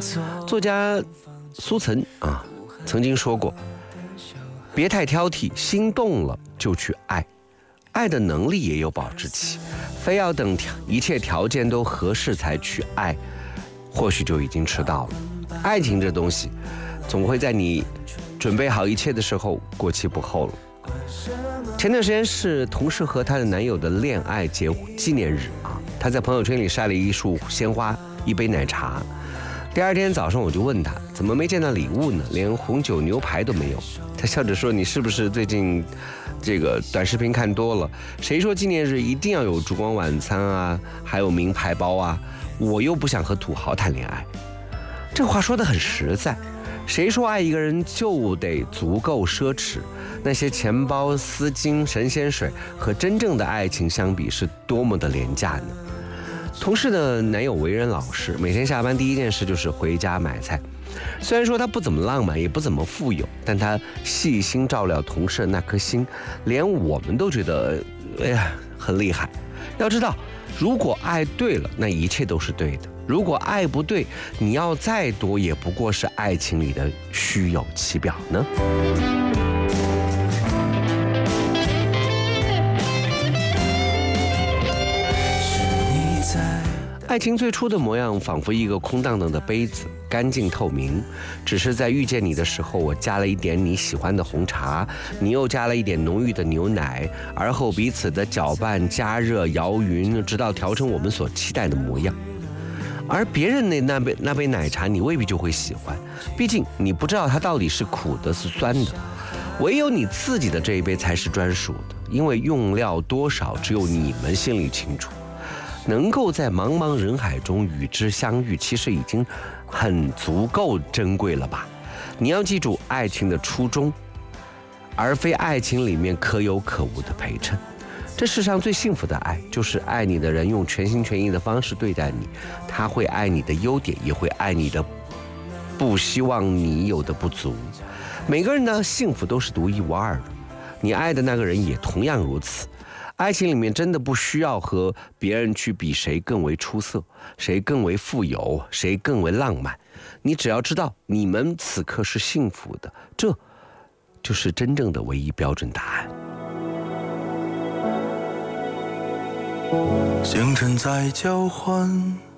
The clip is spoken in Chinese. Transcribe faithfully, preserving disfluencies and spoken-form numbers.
作家苏岑啊曾经说过，别太挑剔，心动了就去爱，爱的能力也有保质期，非要等一切条件都合适才去爱，或许就已经迟到了。爱情这东西总会在你准备好一切的时候过期不候了。前段时间是同事和她的男友的恋爱结纪念日啊，她在朋友圈里晒了一束鲜花，一杯奶茶。第二天早上我就问她，怎么没见到礼物呢？连红酒牛排都没有。她笑着说，你是不是最近这个短视频看多了？谁说纪念日一定要有烛光晚餐啊，还有名牌包啊？我又不想和土豪谈恋爱。这话说得很实在，谁说爱一个人就得足够奢侈？那些钱包、丝巾、神仙水和真正的爱情相比，是多么的廉价呢？同事的男友为人老实，每天下班第一件事就是回家买菜。虽然说他不怎么浪漫，也不怎么富有，但他细心照料同事的那颗心，连我们都觉得，哎呀，很厉害。要知道，如果爱对了，那一切都是对的；如果爱不对，你要再多，也不过是爱情里的虚有其表呢。爱情最初的模样，仿佛一个空荡荡的杯子，干净透明。只是在遇见你的时候，我加了一点你喜欢的红茶，你又加了一点浓郁的牛奶，而后彼此的搅拌、加热、摇匀，直到调成我们所期待的模样。而别人的那杯那杯奶茶，你未必就会喜欢，毕竟你不知道它到底是苦的，是酸的。唯有你自己的这一杯才是专属的，因为用料多少，只有你们心里清楚。能够在茫茫人海中与之相遇，其实已经很足够珍贵了吧？你要记住爱情的初衷，而非爱情里面可有可无的陪衬。这世上最幸福的爱，就是爱你的人用全心全意的方式对待你，他会爱你的优点，也会爱你的不希望你有的不足。每个人的幸福都是独一无二的，你爱的那个人也同样如此。爱情里面真的不需要和别人去比谁更为出色，谁更为富有，谁更为浪漫。你只要知道你们此刻是幸福的，这就是真正的唯一标准答案。 星辰在交换，